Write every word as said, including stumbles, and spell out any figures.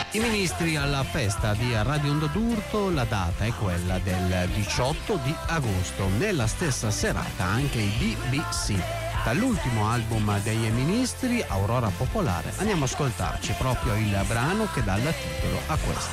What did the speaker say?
I ministri alla festa di Radio Onda d'Urto, la data è quella del diciotto di agosto. Nella stessa serata anche i B B C. Dall'ultimo album dei ministri, Aurora Popolare, andiamo a ascoltarci proprio il brano che dà il titolo a questo.